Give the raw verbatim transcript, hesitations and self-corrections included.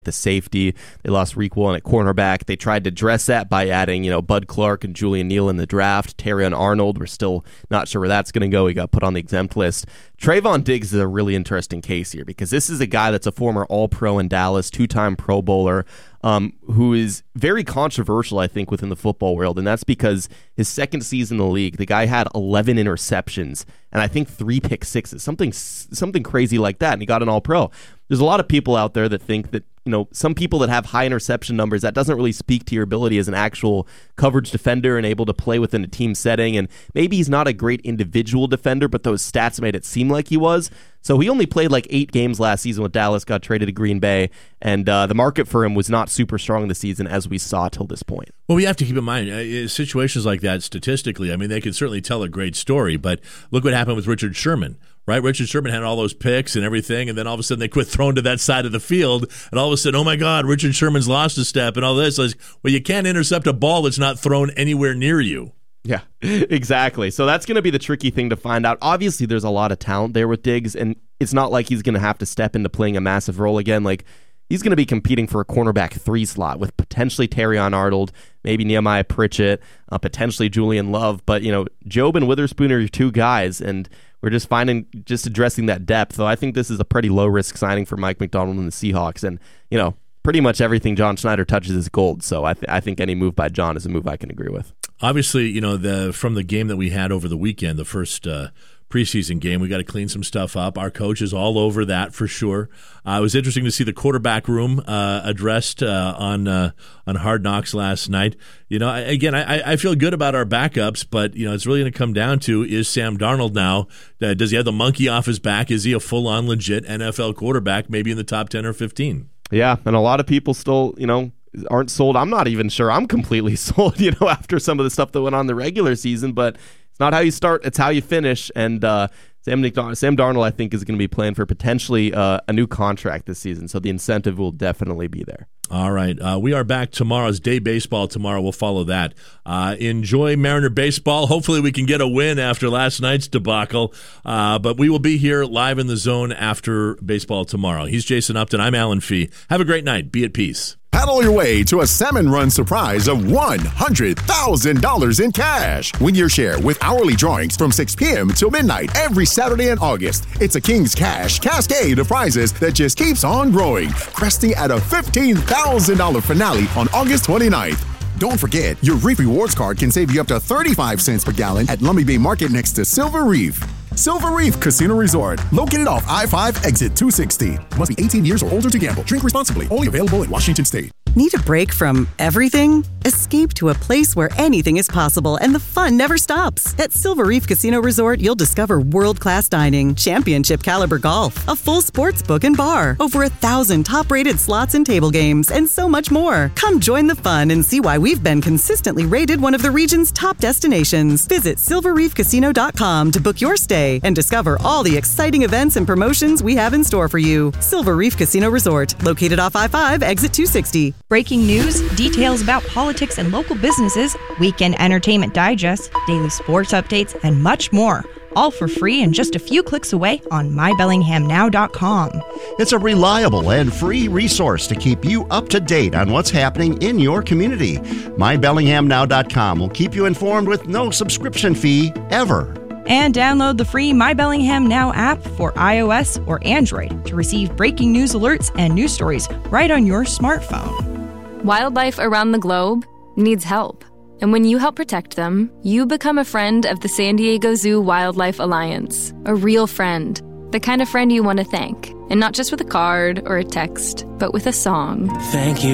the safety. They lost Reek Woolen at cornerback. They tried to address that by adding, you know, Bud Clark and Julian Neal in the draft. Terrion Arnold, we're still not sure where that's going to go. He got put on the exempt list. Trayvon Diggs is a really interesting case here because this is a guy that's a former All-Pro in Dallas, two-time Pro Bowler, um, who is very controversial, I think, within the football world, and that's because his second season in the league, the guy had eleven interceptions and I think three pick sixes, something something crazy like that, and he got an All-Pro. There's a lot of people out there that think that, you know, some people that have high interception numbers, that doesn't really speak to your ability as an actual coverage defender and able to play within a team setting. And maybe he's not a great individual defender, but those stats made it seem like he was. So he only played like eight games last season with Dallas, got traded to Green Bay, and uh, the market for him was not super strong this season, as we saw till this point. Well, we have to keep in mind, uh, situations like that statistically, I mean, they can certainly tell a great story, but look what happened with Richard Sherman. Right, Richard Sherman had all those picks and everything, and then all of a sudden they quit throwing to that side of the field, and all of a sudden, oh my God, Richard Sherman's lost a step and all this. Like, well, you can't intercept a ball that's not thrown anywhere near you. Yeah, exactly. So that's going to be the tricky thing to find out. Obviously, there's a lot of talent there with Diggs, and it's not like he's going to have to step into playing a massive role again. Like, he's going to be competing for a cornerback three slot with potentially Terrion Arnold, maybe Nehemiah Pritchett, uh, potentially Julian Love. But, you know, Jobe and Witherspoon are your two guys, and we're just finding, just addressing that depth. So I think this is a pretty low-risk signing for Mike McDonald and the Seahawks. And, you know, pretty much everything John Schneider touches is gold. So I, th- I think any move by John is a move I can agree with. Obviously, you know, the from the game that we had over the weekend, the first uh, preseason game, we got to clean some stuff up. Our coach is all over that for sure. Uh, it was interesting to see the quarterback room uh, addressed uh, on uh, on Hard Knocks last night. You know, I, again, I, I feel good about our backups, but you know, it's really going to come down to, is Sam Darnold now? Uh, does he have the monkey off his back? Is he a full-on legit N F L quarterback, maybe in the top ten or fifteen? Yeah, and a lot of people still, you know, aren't sold. I'm not even sure I'm completely sold, you know, after some of the stuff that went on in the regular season, but it's not how you start, it's how you finish. And uh, Sam, Sam Darnold, I think, is going to be playing for potentially uh, a new contract this season, so the incentive will definitely be there. All right. Uh, we are back tomorrow's Day Baseball tomorrow. We'll follow that. Uh, enjoy Mariner baseball. Hopefully we can get a win after last night's debacle. Uh, but we will be here live in the zone after baseball tomorrow. He's Jason Upton. I'm Alan Fee. Have a great night. Be at peace. Paddle your way to a Salmon Run surprise of one hundred thousand dollars in cash. Win your share with hourly drawings from six p.m. till midnight every Saturday in August. It's a King's Cash cascade of prizes that just keeps on growing, cresting at a fifteen thousand dollars finale on August twenty-ninth. Don't forget, your Reef Rewards card can save you up to thirty-five cents per gallon at Lummi Bay Market next to Silver Reef. Silver Reef Casino Resort, located off I five exit two sixty. Must be eighteen years or older to gamble. Drink responsibly. Only available in Washington State. Need a break from everything? Escape to a place where anything is possible and the fun never stops. At Silver Reef Casino Resort, you'll discover world-class dining, championship caliber golf, a full sports book and bar, over a thousand top-rated slots and table games, and so much more. Come join the fun and see why we've been consistently rated one of the region's top destinations. Visit silver reef casino dot com to book your stay and discover all the exciting events and promotions we have in store for you. Silver Reef Casino Resort, located off I five, exit two sixty. Breaking news, details about politics and local businesses, weekend entertainment digest, daily sports updates, and much more. All for free and just a few clicks away on my bellingham now dot com. It's a reliable and free resource to keep you up to date on what's happening in your community. my bellingham now dot com will keep you informed with no subscription fee ever. And download the free My Bellingham Now app for iOS or Android to receive breaking news alerts and news stories right on your smartphone. Wildlife around the globe needs help. And when you help protect them, you become a friend of the San Diego Zoo Wildlife Alliance. A real friend. The kind of friend you want to thank. And not just with a card or a text, but with a song. Thank you.